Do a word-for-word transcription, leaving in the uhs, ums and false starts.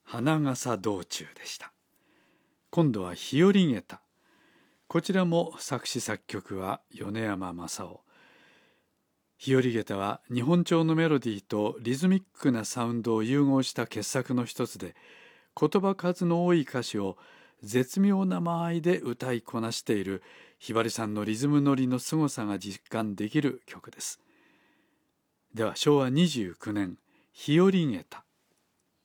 花笠道中でした。今度は日和下駄。こちらも作詞作曲は米山正夫。日和下駄は日本調のメロディーとリズミックなサウンドを融合した傑作の一つで、言葉数の多い歌詞を絶妙な間合いで歌いこなしているひばりさんのリズム乗りの凄さが実感できる曲です。ではしょうわにじゅうきゅうねん、日和下駄。